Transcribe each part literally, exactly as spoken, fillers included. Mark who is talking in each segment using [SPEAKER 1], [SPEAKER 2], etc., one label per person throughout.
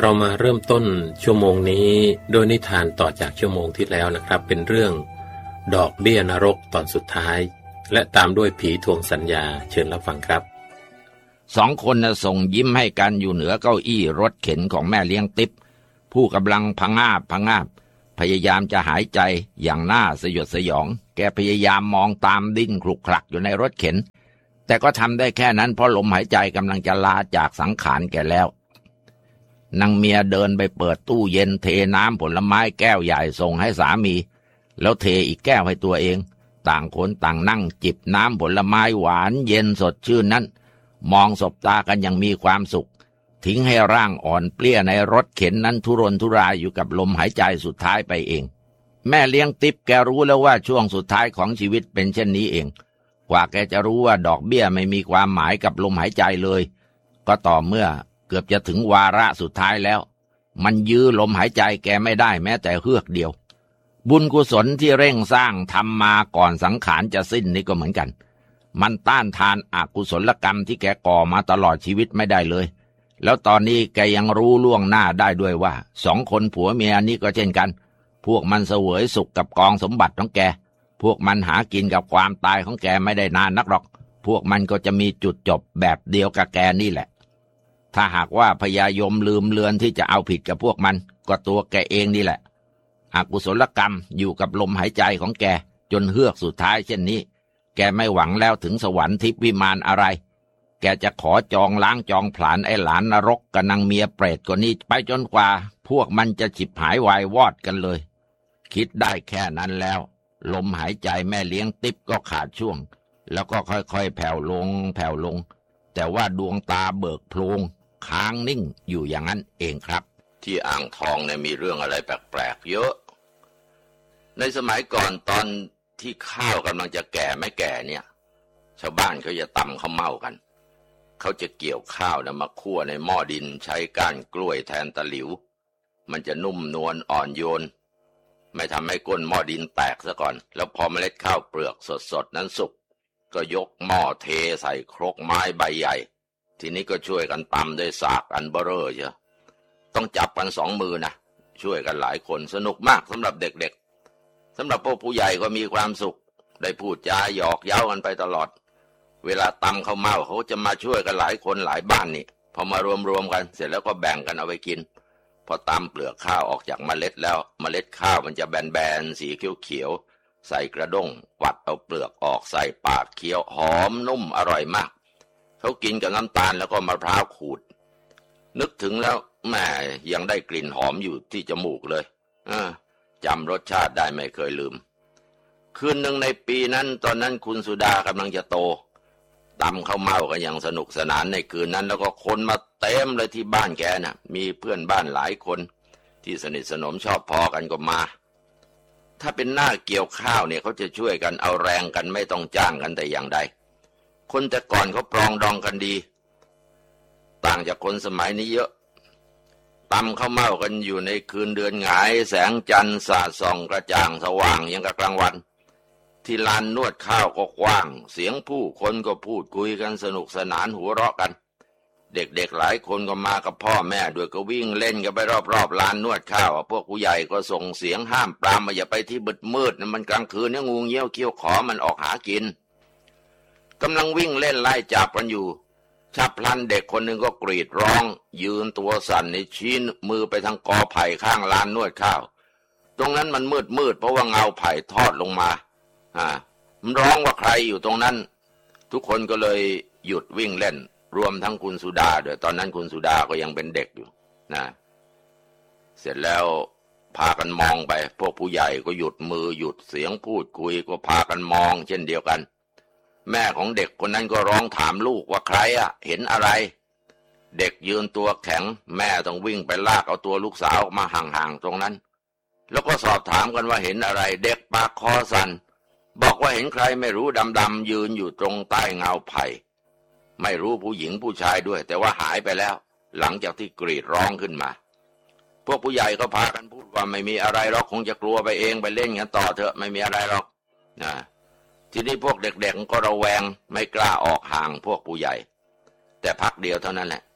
[SPEAKER 1] เรามาเริ่มต้นชั่วโมงนี้โดยนิทานต่อจากชั่วโมงที่แล้วนะครับเป็นเรื่องดอกเบี้ยนรกตอนสุดท้ายและตามด้วยผีทวงสัญญาเชิญรับฟังครับ
[SPEAKER 2] สองคนน่ะส่งยิ้มให้กันอยู่เหนือเก้าอี้รถเข็นของแม่เลี้ยงติ๊บผู้กำลังพะงาบพะงาบพยายามจะหายใจอย่างน่าสยดสยองแกพยายามมองตามดิ้นคลุกคลักอยู่ในรถเข็นแต่ก็ทำได้แค่นั้นเพราะลมหายใจกำลังจะลาจากสังขารแกแล้วนางเมียเดินไปเปิดตู้เย็นเทน้ำผลไม้แก้วใหญ่ส่งให้สามีแล้วเทอีกแก้วให้ตัวเองต่างคนต่างนั่งจิบน้ำผลไม้หวานเย็นสดชื่นนั้นมองสบตากันอย่างมีความสุขทิ้งให้ร่างอ่อนเปลี้ยในรถเข็นนั้นทุรนทุรายอยู่กับลมหายใจสุดท้ายไปเองแม่เลี้ยงติ๊บแกรู้แล้วว่าช่วงสุดท้ายของชีวิตเป็นเช่นนี้เองกว่าแกจะรู้ว่าดอกเบี้ยไม่มีความหมายกับลมหายใจเลยก็ต่อเมื่อเกือบจะถึงวาระสุดท้ายแล้วมันยื้อลมหายใจแกไม่ได้แม้แต่เฮือกเดียวบุญกุศลที่เร่งสร้างทำมาก่อนสังขารจะสิ้นนี่ก็เหมือนกันมันต้านทานอกุศลกรรมที่แกก่อมาตลอดชีวิตไม่ได้เลยแล้วตอนนี้แกยังรู้ล่วงหน้าได้ด้วยว่าสองคนผัวเมียนี้ก็เช่นกันพวกมันเสวยสุขกับกองสมบัติของแกพวกมันหากินกับความตายของแกไม่ได้นานนักหรอกพวกมันก็จะมีจุดจบแบบเดียวกับแกนี่แหละถ้าหากว่าพญายมลืมเลือนที่จะเอาผิดกับพวกมันก็ตัวแกเองนี่แหละอกุศลกรรมอยู่กับลมหายใจของแกจนเฮือกสุดท้ายเช่นนี้แกไม่หวังแล้วถึงสวรรค์ทิพย์วิมานอะไรแกจะขอจองล้างจองผลาญไอ้หลานนรกกับนางเมียเปรตคนนี้ไปจนกว่าพวกมันจะฉิบหายวายวอดกันเลยคิดได้แค่นั้นแล้วลมหายใจแม่เลี้ยงติ๊บก็ขาดช่วงแล้วก็ค่อยๆแผ่วลงแผ่วลงแต่ว่าดวงตาเบิกโพลงค้างนิ่งอยู่อย่างนั้นเองครับที่อ่างทองเนี่ยมีเรื่องอะไรแปลกๆเยอะในสมัยก่อนตอนที่ข้าวกำลังจะแก่ไม่แก่เนี่ยชาวบ้านเขาจะตำข้าวเม่ากันเขาจะเกี่ยวข้าวนะมาคั่วในหม้อดินใช้ก้านกล้วยแทนตะหลิวมันจะนุ่มนวลอ่อนโยนไม่ทำให้ก้นหม้อดินแตกซะก่อนแล้วพอเมล็ดข้าวเปลือกสดๆนั้นสุกก็ยกหม้อเทใส่ครกไม้ใบใหญ่ทีนี้ก็ช่วยกันตำด้วยสากอันเบ้อเร่อเชียวต้องจับกันสองมือนะช่วยกันหลายคนสนุกมากสำหรับเด็กๆสำหรับพวกผู้ใหญ่ก็มีความสุขได้พูดจาหยอกเย้ากันไปตลอดเวลาตำข้าวเม่าเขาจะมาช่วยกันหลายคนหลายบ้านนี่พอมารวมๆกันเสร็จแล้วก็แบ่งกันเอาไปกินพอตำเปลือกข้าวออกจากเมล็ดแล้วเมล็ดข้าวมันจะแบนๆสีเขียวๆใส่กระด้งวัดเอาเปลือกออกใส่ปากเคี้ยวหอมนุ่มอร่อยมากเขากินกับน้ำตาลแล้วก็มะพร้าวขูดนึกถึงแล้วแม่ยังได้กลิ่นหอมอยู่ที่จมูกเลยจำรสชาติได้ไม่เคยลืมคืนหนึ่งในปีนั้นตอนนั้นคุณสุดากำลังจะโตตำข้าวเม่ากันอย่างสนุกสนานในคืนนั้นแล้วก็คนมาเต็มเลยที่บ้านแกน่ะมีเพื่อนบ้านหลายคนที่สนิทสนมชอบพอกันก็มาถ้าเป็นหน้าเกี่ยวข้าวเนี่ยเขาจะช่วยกันเอาแรงกันไม่ต้องจ้างกันแต่อย่างใดคนแต่ก่อนเขาปรองดองกันดีต่างจากคนสมัยนี้เยอะตำข้าวเม่ากันอยู่ในคืนเดือนหงายแสงจันทร์สาดส่องกระจ่างสว่างอย่างกับกลางวันที่ลานนวดข้าวก็กว้างเสียงผู้คนก็พูดคุยกันสนุกสนานหัวเราะกันเด็กๆหลายคนก็มากับพ่อแม่ด้วยก็วิ่งเล่นกันไปรอบๆลานนวดข้าวพวกผู้ใหญ่ก็ส่งเสียงห้ามปรามมาอย่าไปที่มืดมืดนะมันกลางคืนเนี่ยงูเงี้ยวเขี้ยวขอมันออกหากินกำลังวิ่งเล่นไล่จับกันอยู่ฉับพลันเด็กคนหนึ่งก็กรีดร้องยืนตัวสั่นในชี้มือไปทางกอไผ่ข้างลานนวดข้าวตรงนั้นมันมืดมืดเพราะว่าเงาไผ่ทอดลงมาอ่ามันร้องว่าใครอยู่ตรงนั้นทุกคนก็เลยหยุดวิ่งเล่นรวมทั้งคุณสุดาด้วยตอนนั้นคุณสุดาก็ยังเป็นเด็กอยู่นะเสร็จแล้วพากันมองไปพวกผู้ใหญ่ก็หยุดมือหยุดเสียงพูดคุยก็พากันมองเช่นเดียวกันแม่ของเด็กคนนั้นก็ร้องถามลูกว่าใครอะเห็นอะไรเด็กยืนตัวแข็งแม่ต้องวิ่งไปลากเอาตัวลูกสาวออกมาห่างๆตรงนั้นแล้วก็สอบถามกันว่าเห็นอะไรเด็กปากคอสั่นบอกว่าเห็นใครไม่รู้ดำๆยืนอยู่ตรงใต้เงาไผ่ไม่รู้ผู้หญิงผู้ชายด้วยแต่ว่าหายไปแล้วหลังจากที่กรีดร้องขึ้นมาพวกผู้ใหญ่ก็พากันพูดว่าไม่มีอะไรหรอกคงจะกลัวไปเองไปเล่นกันต่อเถอะไม่มีอะไรหรอกนะทีนี้พวกเด็กๆก็ระแวงไม่กล้าออกห่างพวกผู้ใหญ่แต่พักเดียวเท่านั้นแหละ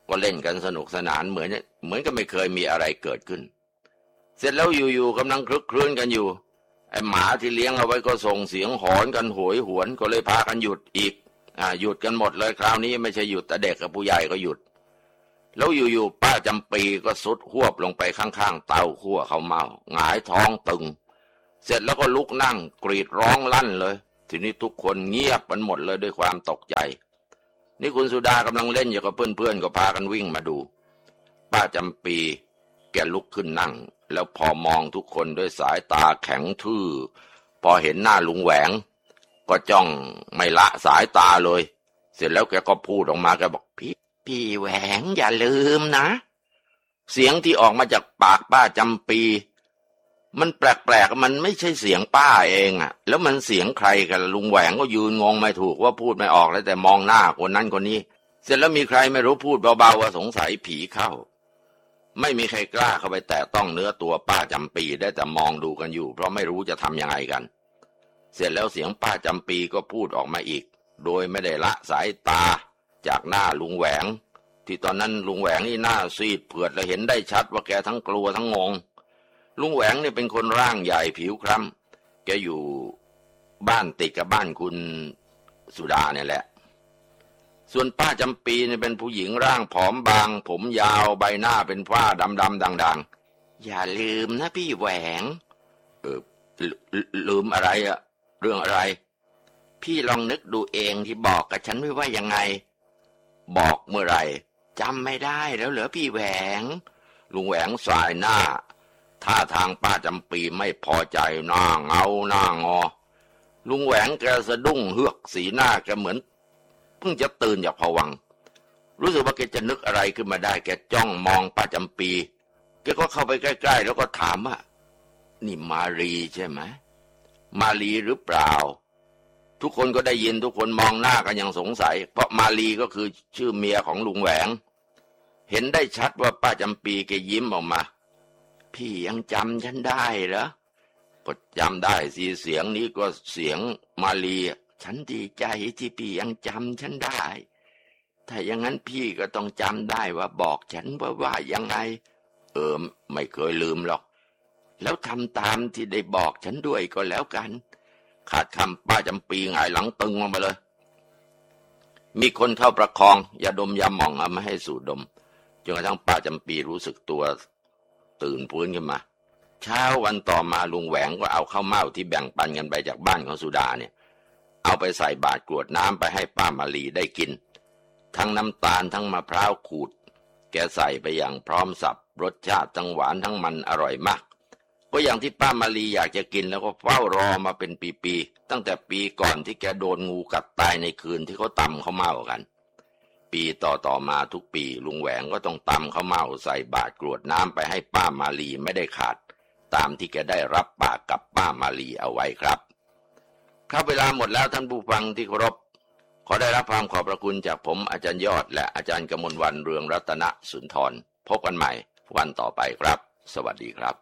[SPEAKER 2] ก็เล่นกันสนุกสนานเหมือนเหมือนกับไม่เคยมีอะไรเกิดขึ้นเสร็จแล้วอยู่ๆกำลังคลึกครื้นกันอยู่ไอ้หมาที่เลี้ยงเอาไว้ก็ส่งเสียงหอนกันโหยหวนก็เลยพากันหยุดอีกอ่าหยุดกันหมดเลยคราวนี้ไม่ใช่หยุดแต่เด็กกับผู้ใหญ่ก็หยุดแล้วอยู่ๆป้าจำปีก็สุดหวบลงไปข้างๆเตาคั่วข้าวเม่าหงายท้องตึงเสร็จแล้วก็ลุกนั่งกรีดร้องลั่นเลยทีนี้ทุกคนเงียบกันหมดเลยด้วยความตกใจนี่คุณสุดากำลังเล่นอยู่กับเพื่อนๆก็พากันวิ่งมาดูป้าจำปีแกลุกขึ้นนั่งแล้วพอมองทุกคนด้วยสายตาแข็งทื่อพอเห็นหน้าลุงแหวงก็จ้องไม่ละสายตาเลยเสร็จแล้วแกก็พูดออกมาแกบอกพี่พี่แหวงอย่าลืมนะเสียงที่ออกมาจากปากป้าจำปีมันแปลกๆมันไม่ใช่เสียงป้าเองอ่ะแล้วมันเสียงใครกันลุงแหวงก็ยืนงงไม่ถูกว่าพูดไม่ออกแล้วแต่มองหน้าคนนั้นคนนี้เสร็จแล้วมีใครไม่รู้พูดเบาๆว่าสงสัยผีเข้าไม่มีใครกล้าเข้าไปแตะต้องเนื้อตัวป้าจำปีได้แต่มองดูกันอยู่เพราะไม่รู้จะทำยังไงกันเสร็จแล้วเสียงป้าจำปีก็พูดออกมาอีกโดยไม่ได้ละสายตาจากหน้าลุงแหวงที่ตอนนั้นลุงแหวงนี่หน้าซีดเผือดและเห็นได้ชัดว่าแกทั้งกลัวทั้งงงลุงแหวงนี่เป็นคนร่างใหญ่ผิวคล้ำแกอยู่บ้านติดกับบ้านคุณสุดาเนี่ยแหละส่วนป้าจำปีเนี่ยเป็นผู้หญิงร่างผอมบางผมยาวใบหน้าเป็นฝ้าดำๆด่างๆอย่าลืมนะพี่แหวงเออลืมอะไรอะเรื่องอะไรพี่ลองนึกดูเองที่บอกกับฉันไว้ว่ายังไงบอกเมื่อไหร่จำไม่ได้แล้วเหรอพี่แหวงลุงแหวงสายหน้าท่าทางป้าจำปีไม่พอใจหน้าเงาหน้างอลุงแหวงแกสะดุ้งเฮือกสีหน้าแกเหมือนเพิ่งจะตื่นจากภวังค์รู้สึกว่าแกจะนึกอะไรขึ้นมาได้แกจ้องมองป้าจำปีแกก็เข้าไปใกล้ๆแล้วก็ถามว่านี่มารีใช่ไหมมารีหรือเปล่าทุกคนก็ได้ยินทุกคนมองหน้ากันอย่างสงสัยเพราะมารีก็คือชื่อเมียของลุงแหวงเห็นได้ชัดว่าป้าจำปีแกยิ้มออกมาพี่ยังจำฉันได้เหรอก็จำได้สิเสียงนี้ก็เสียงมาลีฉันดีใจที่พี่ยังจำฉันได้ถ้าอย่างนั้นพี่ก็ต้องจำได้ว่าบอกฉันว่าว่ายังไงเออไม่เคยลืมหรอกแล้วทำตามที่ได้บอกฉันด้วยก็แล้วกันขาดคำป้าจำปีหงายหลังตึงลงไปเลยมีคนเข้าประคองยาดมยาหม่องเอามาให้สูดดมจนกระทั่งป้าจำปีรู้สึกตัวตื่นฟื้นขึ้นมาเช้าวันต่อมาลุงแหวงก็เอาข้าวเม่าที่แบ่งปันกันไปจากบ้านของสุดาเนี่ยเอาไปใส่บาตรกรวดน้ำไปให้ป้ามาลีได้กินทั้งน้ำตาลทั้งมะพร้าวขูดแกใส่ไปอย่างพร้อมสับรสชาติทั้งหวานทั้งมันอร่อยมากก็อย่างที่ป้ามาลีอยากจะกินแล้วก็เฝ้ารอมาเป็นปีๆตั้งแต่ปีก่อนที่แกโดนงูกัดตายในคืนที่เขาตำข้าวเม่ากันปีต่อต่อมาทุกปีลุงแหวงก็ต้องตำข้าวเม่าใส่บาตรกรวดน้ำไปให้ป้ามาลีไม่ได้ขาดตามที่แกได้รับปากกับป้ามาลีเอาไว้ครับครับเวลาหมดแล้วท่านผู้ฟังที่เคารพขอได้รับความขอบพระคุณจากผมอาจารย์ยอดและอาจารย์กมลวรรณเรืองรัตนสุนทรพบกันใหม่วันต่อไปครับสวัสดีครับ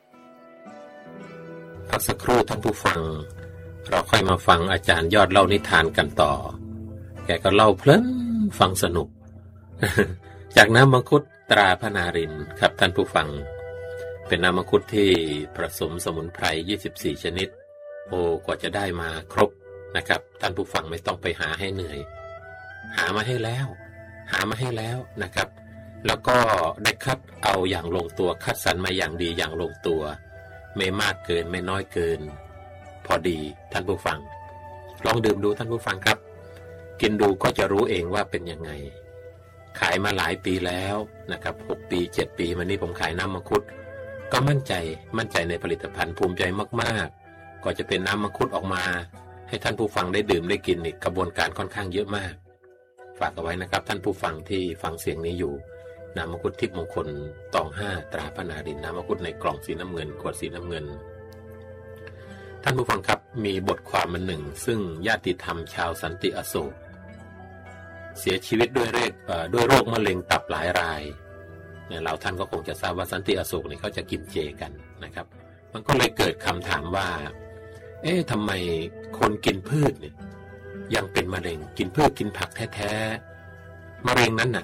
[SPEAKER 1] พักสักครู่ท่านผู้ฟังเราค่อยมาฟังอาจารย์ยอดเล่านิทานกันต่อแกก็เล่าเพลินฟังสนุก จากน้ำมังคุดตราพนารินครับท่านผู้ฟังเป็นน้ำมังคุดที่ผสมสมุนไพรยี่สิบสี่ชนิดโอ้กว่าจะได้มาครบนะครับท่านผู้ฟังไม่ต้องไปหาให้เหนื่อยหามาให้แล้วหามาให้แล้วนะครับแล้วก็ได้คัดเอาอย่างลงตัวคัดสรรมาอย่างดีอย่างลงตัวไม่มากเกินไม่น้อยเกินพอดีท่านผู้ฟังลองดื่มดูท่านผู้ฟังครับกินดูก็จะรู้เองว่าเป็นยังไงขายมาหลายปีแล้วนะครับหกปีเจ็ดปีมานี้ผมขายน้ำมังคุดก็มั่นใจมั่นใจในผลิตภัณฑ์ภูมิใจมากๆก็จะเป็นน้ำมังคุดออกมาให้ท่านผู้ฟังได้ดื่มได้กินอีกกระบวนการค่อนข้างเยอะมากฝากเอาไว้นะครับท่านผู้ฟังที่ฟังเสียงนี้อยู่น้ำมังคุดทิพย์มงคลตองห้าตราพนารินน้ำมังคุดในกล่องสีน้ำเงินขวดสีน้ำเงินท่านผู้ฟังครับมีบทความมันหนึ่งซึ่งญาติธรรมชาวสันติอโศกเสียชีวิตด้วยเรศด้วยโรคมะเร็งตับหลายรายเนี่ยเราท่านก็คงจะทราบว่าสันติอโศกเนี่ยเขาจะกินเจกันนะครับมันก็เลยเกิดคำถามว่าเอ๊ะทำไมคนกินพืชเนี่ยยังเป็นมะเร็งกินพืชกินผักแท้ๆมะเร็งนั้นน่ะข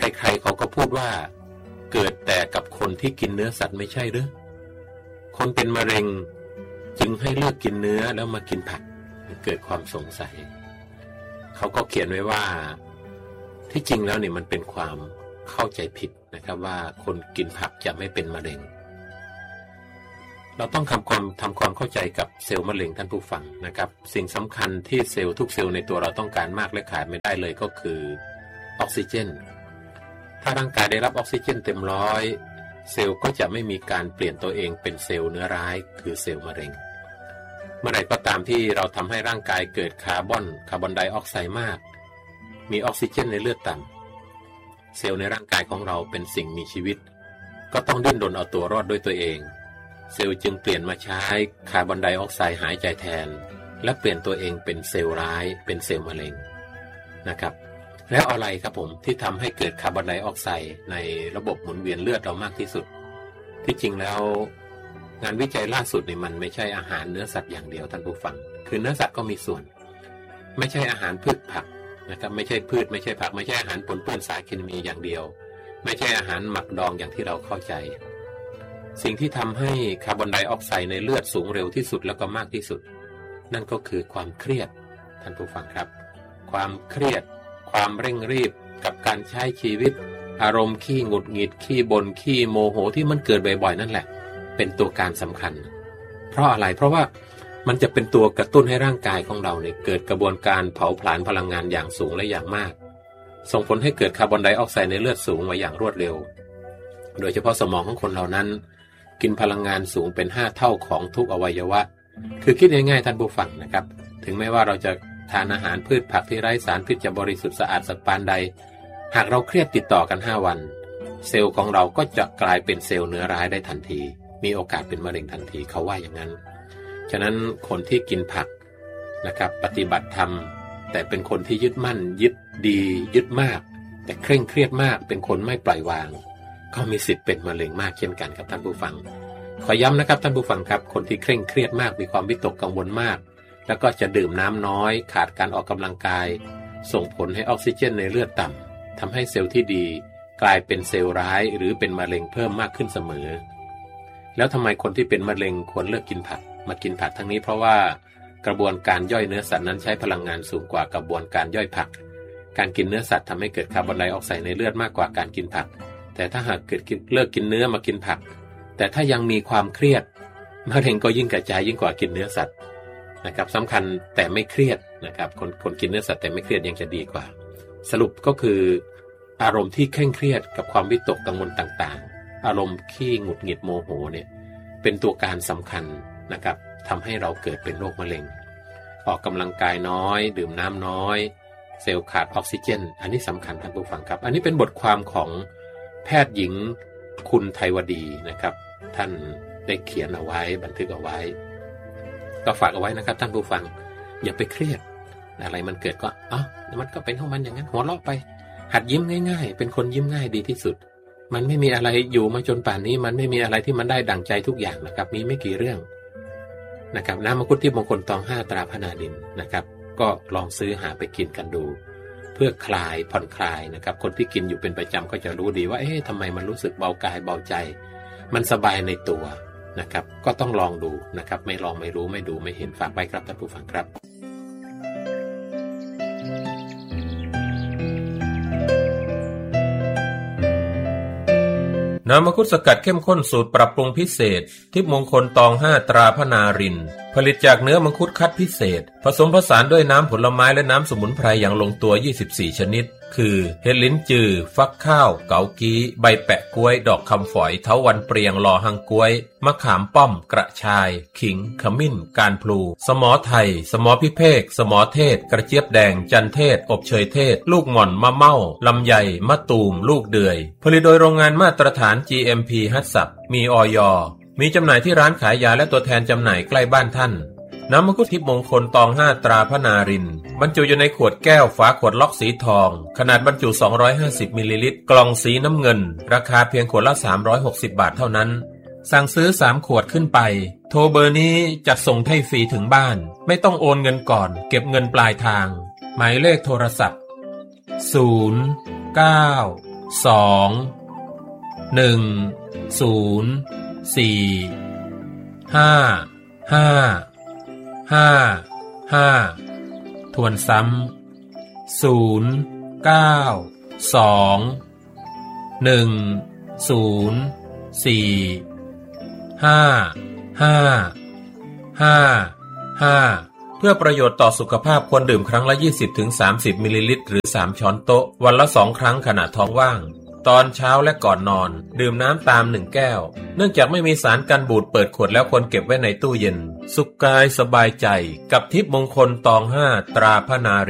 [SPEAKER 1] ใครๆเขาก็พูดว่าเกิดแต่กับคนที่กินเนื้อสัตว์ไม่ใช่หรือคนเป็นมะเร็งจึงให้เลิกกินเนื้อแล้วมากินผักเกิดความสงสัยเขาก็เขียนไว้ว่าที่จริงแล้วเนี่ยมันเป็นความเข้าใจผิดนะครับว่าคนกินผักจะไม่เป็นมะเร็งเราต้องทำความทำความเข้าใจกับเซลล์มะเร็งท่านผู้ฟังนะครับสิ่งสำคัญที่เซลล์ทุกเซลล์ในตัวเราต้องการมากและขาดไม่ได้เลยก็คือออกซิเจนถ้าร่างกายได้รับออกซิเจนเต็มร้อยเซลล์ก็จะไม่มีการเปลี่ยนตัวเองเป็นเซลล์เนื้อร้ายคือเซลล์มะเร็งเมื่อไหร่ก็ตามที่เราทำให้ร่างกายเกิดคาร์บอนคาร์บอนไดออกไซด์มากมีออกซิเจนในเลือดต่ำเซลล์ในร่างกายของเราเป็นสิ่งมีชีวิตก็ต้องดิ้นรนเอาตัวรอดด้วยตัวเองเซลล์จึงเปลี่ยนมาใช้คาร์บอนไดออกไซด์หายใจแทนและเปลี่ยนตัวเองเป็นเซลล์ร้ายเป็นเซลล์มะเร็งนะครับแล้วอะไรครับผมที่ทำให้เกิดคาร์บอนไดออกไซด์ในระบบหมุนเวียนเลือดเรามากที่สุดที่จริงแล้วงานวิจัยล่าสุดนี่มันไม่ใช่อาหารเนื้อสัตว์อย่างเดียวท่านผู้ฟังคือเนื้อสัตว์ก็มีส่วนไม่ใช่อาหารพืชผักนะครับไม่ใช่พืชไม่ใช่ผักไม่ใช่อาหารปนเปื้อนสารเคมีอย่างเดียวไม่ใช่อาหารหมักดองอย่างที่เราเข้าใจสิ่งที่ทำให้คาร์บอนไดออกไซด์ในเลือดสูงเร็วที่สุดแล้วก็มากที่สุดนั่นก็คือความเครียดท่านผู้ฟังครับความเครียดความเร่งรีบกับการใช้ชีวิตอารมณ์ขี้หงุดหงิดขี้บ่นขี้โมโหที่มันเกิดบ่อยๆนั่นแหละเป็นตัวการสำคัญเพราะอะไรเพราะว่ามันจะเป็นตัวกระตุ้นให้ร่างกายของเราเนี่ยเกิดกระบวนการเผาผลาญพลังงานอย่างสูงและอย่างมากส่งผลให้เกิดคาร์บอนไดออกไซด์ในเลือดสูงมาอย่างรวดเร็วโดยเฉพาะสมองของคนเหล่านั้นกินพลังงานสูงเป็นห้าเท่าของทุกอวัยวะคือคิดง่ายๆท่านผู้ฟังนะครับถึงแม้ว่าเราจะทานอาหารพืชผักที่ไร้สารพิษจะบริสุทธิ์สะอาดสักปานใดหากเราเครียดติดต่อกันห้าวันเซลล์ของเราก็จะกลายเป็นเซลล์เนื้อร้ายได้ทันทีมีโอกาสเป็นมะเร็งทันทีเขาว่าอย่างนั้นฉะนั้นคนที่กินผักนะครับปฏิบัติธรรมแต่เป็นคนที่ยึดมั่นยึดดียึดมากแต่เคร่งเครียดมากเป็นคนไม่ปล่อยวางก็มีสิทธิ์เป็นมะเร็งมากเช่นกันครับท่านผู้ฟังขอย้ำนะครับท่านผู้ฟังครับคนที่เคร่งเครียดมากมีความวิตกกังวลมากแล้วก็จะดื่มน้ำน้อยขาดการออกกำลังกายส่งผลให้ออกซิเจนในเลือดต่ำทำให้เซลล์ที่ดีกลายเป็นเซลล์ร้ายหรือเป็นมะเร็งเพิ่มมากขึ้นเสมอแล้วทำไมคนที่เป็นมะเร็งควรเลิกกินผักมากินผักทั้งนี้เพราะว่ากระบวนการย่อยเนื้อสัตว์นั้นใช้พลังงานสูงกว่ากระบวนการย่อยผักการกินเนื้อสัตว์ทำให้เกิดคาร์บอนไดออกไซด์ในเลือดมากกว่าการกินผักแต่ถ้าหากเกิดเลิกกินเนื้อมากินผักแต่ถ้ายังมีความเครียดมะเร็งก็ยิ่งกระจายยิ่งกว่ากินเนื้อสัตว์นะครับสำคัญแต่ไม่เครียดนะครับคนคนกินเนื้อสัตว์แต่ไม่เครียดยังจะดีกว่าสรุปก็คืออารมณ์ที่เคร่งเครียดกับความวิตกกังวลต่างๆอารมณ์ขี้หงุดหงิดโมโหเนี่ยเป็นตัวการสำคัญนะครับทำให้เราเกิดเป็นโรคมะเร็งออกกำลังกายน้อยดื่มน้ำน้อยเซลล์ขาดออกซิเจนอันนี้สำคัญท่านผู้ฟังครับอันนี้เป็นบทความของแพทย์หญิงคุณไทยวดีนะครับท่านได้เขียนเอาไว้บันทึกเอาไว้ก็ฝากเอาไว้นะครับท่านผู้ฟังอย่าไปเครียดอะไรมันเกิดก็อ๋อมันก็เป็นของมันอย่างนั้นหัวเราะไปหัดยิ้มง่ายๆเป็นคนยิ้มง่ายดีที่สุดมันไม่มีอะไรอยู่มาจนป่านนี้มันไม่มีอะไรที่มันได้ดั่งใจทุกอย่างนะครับมีไม่กี่เรื่องนะครับน้ำมังคุดที่มงคลตองห้าตราพนาดินนะครับก็ลองซื้อหาไปกินกันดูเพื่อคลายผ่อนคลายนะครับคนที่กินอยู่เป็นประจำก็จะรู้ดีว่าเอ๊ะทำไมมันรู้สึกเบากายเบาใจมันสบายในตัวนะครับก็ต้องลองดูนะครับไม่ลองไม่รู้ไม่ดูไม่เห็นฝากไว้ครับท่านผู้ฟังครับน้ำมังคุดสกัดเข้มข้นสูตรปรับปรุงพิเศษทิพย์มงคลตองห้าตราพนารินผลิตจากเนื้อมังคุดคัดพิเศษผสมผสานด้วยน้ำผลไม้และน้ำสมุนไพรอย่างลงตัวยี่สิบสี่ชนิดคือเห็ดลิ้นจือฟักข้าวเกากี้ใบแปะกล้วยดอกคำฝอยเถาวัลย์เปรียงลอหังกล้วยมะขามป้อมกระชายขิงขมิ้นการพลูสมอไทยสมอพิเภกสมอเทศกระเจี๊ยบแดงจันเทศอบเชยเทศลูกหม่อนมะเม่าลำไยมะตูมลูกเดือยผลิตโดยโรงงานมาตรฐาน จี เอ็ม พี ฮัตสับมีอย.มีจำหน่ายที่ร้านขายยาและตัวแทนจำหน่ายใกล้บ้านท่านน้ำมังคุดทิพย์มงคลตองห้าตราพนารินบรรจุอยู่ในขวดแก้วฝาขวดล็อกสีทองขนาดบรรจุสองร้อยห้าสิบมิลลิลิตรกล่องสีน้ำเงินราคาเพียงขวดละสามร้อยหกสิบบาทเท่านั้นสั่งซื้อสามขวดขึ้นไปโทรเบอร์นี้จัดส่งให้ฟรีถึงบ้านไม่ต้องโอนเงินก่อนเก็บเงินปลายทางหมายเลขโทรศัพท์ศูนย์ เก้าสองหนึ่งศูนย์สี่ห้าห้าห้าห้าทวนซ้ำศูนย์เก้าสองหนึ่งศูนย์สี่ห้าห้าห้าห้าเพื่อประโยชน์ต่อสุขภาพควรดื่มครั้งละ ยี่สิบถึงสามสิบ มิลลิลิตรหรือสามช้อนโต๊ะวันละสองครั้งขณะท้องว่างตอนเช้าและก่อนนอนดื่มน้ำตามหนึ่งแก้วเนื่องจากไม่มีสารกันบูดเปิดขวดแล้วควรเก็บไว้ในตู้เย็นสุขกายสบายใจกับทิพย์มงคลตองห้าตราพระนารี